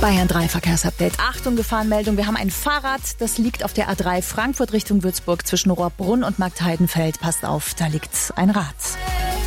Bayern 3 Verkehrsupdate. Achtung, Gefahrenmeldung. Wir haben ein Fahrrad, das liegt auf der A3 Frankfurt Richtung Würzburg zwischen Rohrbrunn und Marktheidenfeld. Passt auf, da liegt ein Rad.